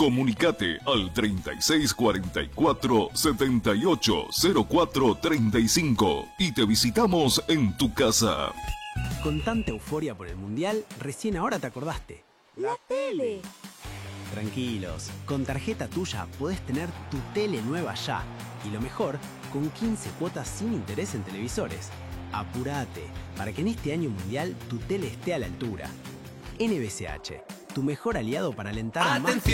Comunicate al 3644-780435 y te visitamos en tu casa. Con tanta euforia por el Mundial, recién ahora te acordaste. ¡La tele! Tranquilos, con tarjeta tuya podés tener tu tele nueva ya. Y lo mejor, con 15 cuotas sin interés en televisores. Apurate, para que en este año mundial tu tele esté a la altura. NBCH, tu mejor aliado para alentar más...